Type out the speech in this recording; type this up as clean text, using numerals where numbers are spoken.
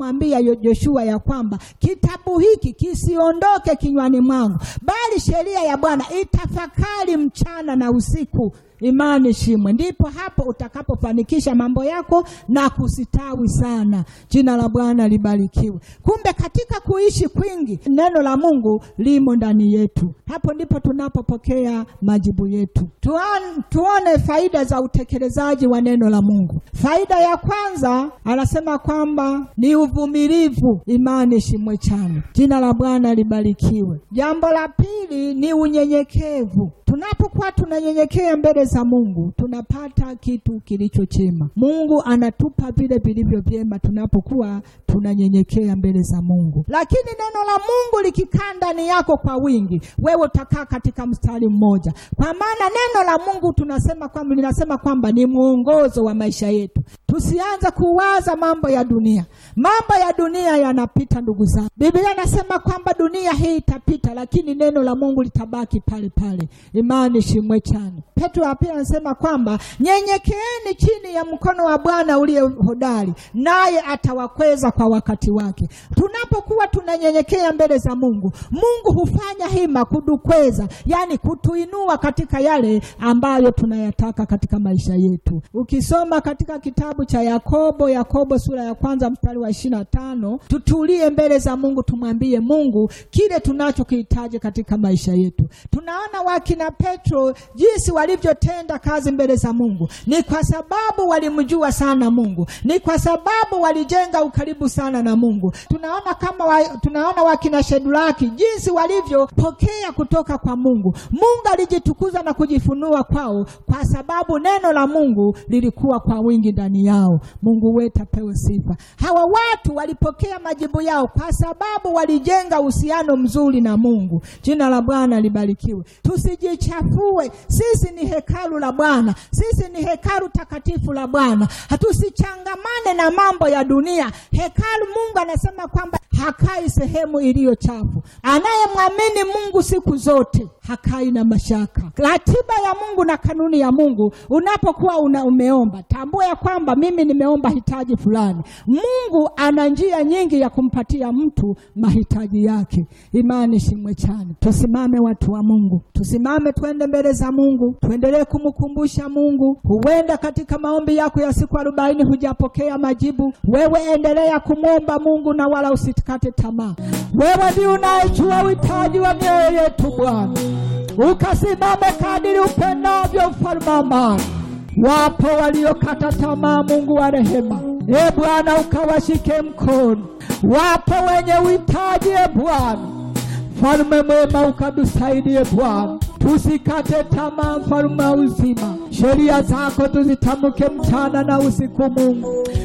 Mwambia Joshua ya kwamba kitabu hiki kisiondoke kinywani mwangu, bali sheria ya Bwana itafakari mchana na usiku. Imani shimwe. Ndipo hapo utakapofanikisha mambo yako na kusitawi sana. Jina la Bwana libarikiwe. Kumbe katika kuishi kwingi, neno la Mungu limo ndani yetu. Hapo ndipo tunapopokea majibu yetu. Tuone faida za utekelezaji wa neno la Mungu. Faida ya kwanza anasema kwamba ni uvumilivu. Imani shimwe chana. Jina la Bwana libarikiwe. Jambo la pili ni unyenyekevu. Tunapokuwa tunanyenyekea mbele za Mungu, tunapata kitu kilicho chema. Mungu anatupa vile vilivyo vyema tunapokuwa tunanyenyekea mbele za Mungu. Lakini neno la Mungu likikaa ndani yako kwa wingi, wewe utakaa katika mstari mmoja. Kwa maana neno la Mungu linasema kwamba ni mwongozo wa maisha yetu. Tusianze kuwaza mambo ya dunia. Mambo ya dunia yanapita ndugu zangu. Biblia inasema kwamba dunia hii itapita, lakini neno la Mungu litabaki pale pale. Imani shimwe chani. Petro pia anasema kwamba nyenyekeeni chini ya mkono wa Bwana uliye hodari, naye atawakweza kwa wakati wake. Tunapokuwa tunanyenyekea mbele za Mungu, Mungu hufanya hima kudukweza, yani kutuinua katika yale ambayo tunayataka katika maisha yetu. Ukisoma katika kitabu cha Yakobo sura ya 1 mstari wa 25, tutulie mbele za Mungu, tumwambie Mungu kile tunachokihitaji katika maisha yetu. Tunaona wakina Petro jinsi walivyotenda kazi mbele za Mungu. Ni kwa sababu walimjua sana Mungu. Ni kwa sababu walijenga ukaribu sana na Mungu. Tunaona wakina Shedraki jinsi walivyopokea kutoka kwa Mungu. Mungu alijitukuza na kujifunua kwao kwa sababu neno la Mungu lilikuwa kwa wingi ndani yao. Mungu wetu apewe sifa. Hawa watu walipokea majibu yao kwa sababu walijenga uhusiano mzuri na Mungu. Jina la Bwana libarikiwe. Tusijichafue. Sisi ni hekalu la Bwana. Sisi ni hekalu takatifu la Bwana. Hatusichangamane na mambo ya dunia. Hekalu, Mungu anasema kwamba hakai sehemu iliyo chafu. Anayemwamini Mungu siku zote hakai na mashaka. Ratiba ya Mungu na kanuni ya Mungu, unapokuwa umeomba, tambua ya kwamba mimi nimeomba hitaji fulani. Mungu ana njia nyingi ya kumpatia mtu mahitaji yake. Imani shimwe chani. Tusimame watu wa Mungu. Tusimame tuende mbele za Mungu. Tuendelee kumkumbusha Mungu. Huenda katika maombi yako ya siku 40 hujapokea majibu. Wewe endelea kumwomba Mungu na wala usikate tamaa. Wewe ndiye unayejua uhitaji wa mioyo yetu Bwana. Ukasimame kadiri upendavyo ufalme wa amani. Wapo waliokata tamaa, Mungu wa rehema, Bwana ukawashike mkono. Wapo wenye uhitaji, Bwana mfalme mwema, ukatusaidie Bwana. Tusikate tamaa, mfalme wa uzima. Sheria zako tuzitamke mchana na usiku Mungu.